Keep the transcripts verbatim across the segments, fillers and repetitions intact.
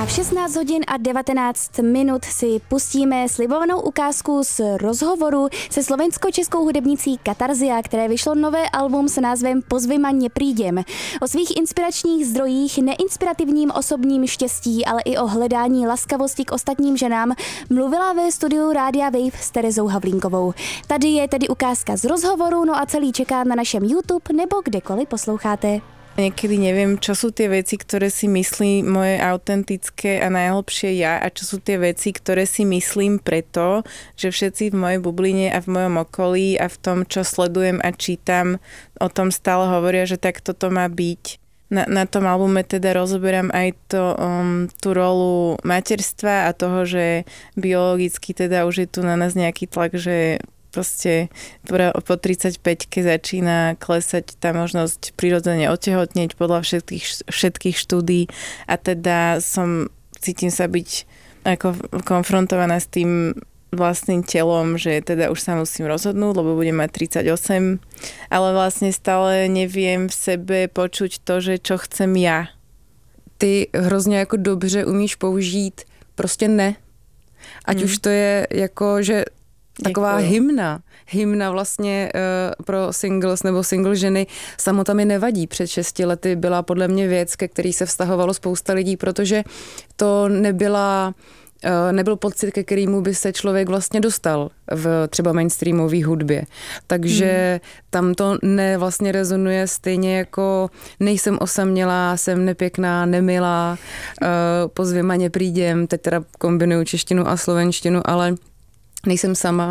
v šestnáct hodin a devatenáct minut si pustíme slibovanou ukázku z rozhovoru se slovensko-českou hudebnicí Katarzia, které vyšlo nové album s názvem Pozvi ma neprídem. O svých inspiračních zdrojích, neinspirativním osobním štěstí, ale i o hledání laskavosti k ostatním ženám mluvila ve studiu Rádia Wave s Terezou Havlínkovou. Tady je tedy ukázka z rozhovoru, no a celý čeká na našem YouTube nebo kdekoliv posloucháte. Niekedy neviem, čo sú tie veci, ktoré si myslí moje autentické a najhlbšie ja a čo sú tie veci, ktoré si myslím preto, že všetci v mojej bubline a v mojom okolí a v tom, čo sledujem a čítam, o tom stále hovoria, že tak toto má byť. Na, na tom albume teda rozoberám aj to, um, tú rolu materstva a toho, že biologicky teda už je tu na nás nejaký tlak, že proste po tridsaťpäťke začína klesať tá možnosť prirodzene otehotnieť podľa všetkých, všetkých štúdií a teda som, cítim sa byť ako konfrontovaná s tým vlastným telom, že teda už sa musím rozhodnúť, lebo budem mať tridsaťosem, ale vlastne stále neviem v sebe počuť to, že čo chcem ja. Ty hrozně jako dobře umíš použít prostě ne. Ať mm. už to je jako, že taková Děkuju. hymna. Hymna vlastně uh, pro singles nebo single ženy samota mi nevadí. Před šesti lety byla podle mě věc, ke který se vztahovalo spousta lidí, protože to nebyla, uh, nebyl pocit, ke kterému by se člověk vlastně dostal v třeba mainstreamové hudbě. Takže hmm. tam to ne vlastně rezonuje stejně jako nejsem osamělá, jsem nepěkná, nemilá, uh, pozvi ma neprídem, teď teda kombinuju češtinu a slovenštinu, ale nejsem sama.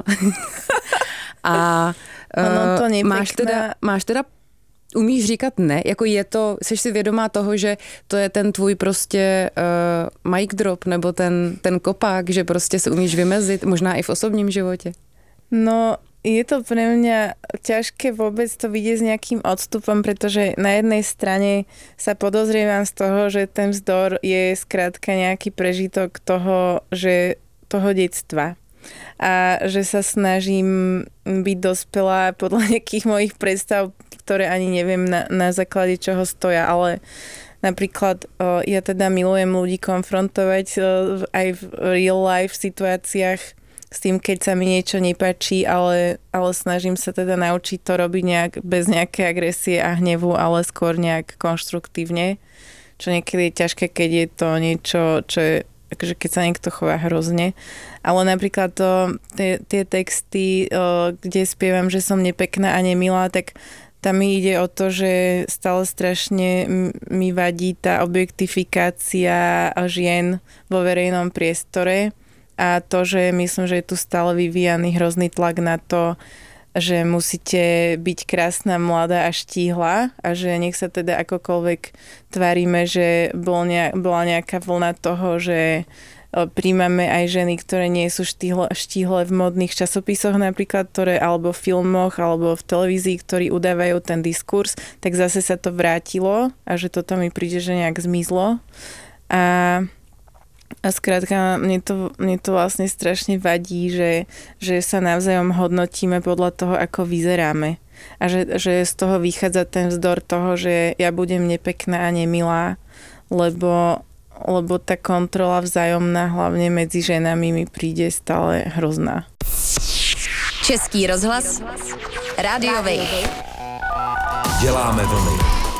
A ono to máš teda, máš teda, umíš říkat ne? Jako je to, jsi si vědomá toho, že to je ten tvůj prostě uh, mic drop, nebo ten, ten kopák, že prostě se umíš vymezit, možná i v osobním životě? No, je to pre mňa ťažké vôbec to vidieť s nejakým odstupom, pretože na jednej strane sa podozrievam z toho, že ten vzdor je skrátka nejaký prežitok toho, že toho detstva. A že sa snažím byť dospelá podľa nejakých mojich predstav, ktoré ani neviem na, na základe čoho stoja, ale napríklad o, ja teda milujem ľudí konfrontovať o, aj v real life situáciách s tým, keď sa mi niečo nepáči, ale, ale snažím sa teda naučiť to robiť nejak bez nejakej agresie a hnevu, ale skôr nejak konštruktívne, čo niekedy je ťažké, keď je to niečo, čo je akože keď sa niekto chová hrozne. Ale napríklad to, tie, tie texty, o, kde spievam, že som nepekná a nemilá, tak tam mi ide o to, že stále strašne mi vadí tá objektifikácia žien vo verejnom priestore a to, že myslím, že je tu stále vyvíjaný hrozný tlak na to, že musíte byť krásna, mladá a štíhla a že nech sa teda akokoľvek tvárime, že bol nejak, bola nejaká vlna toho, že príjmame aj ženy, ktoré nie sú štíhle, štíhle v modných časopisoch napríklad, ktoré alebo v filmoch, alebo v televízii, ktorí udávajú ten diskurs, tak zase sa to vrátilo a že toto mi príde, že nejak zmizlo. A A skrátka, mne to, mne to vlastne strašne vadí, že, že sa navzájom hodnotíme podľa toho, ako vyzeráme. A že, že z toho vychádza ten vzdor toho, že ja budem nepekná a nemilá, lebo, lebo tá kontrola vzájomná, hlavne medzi ženami, mi príde stále hrozná. Český rozhlas, Rádio Wave. Děláme vlny.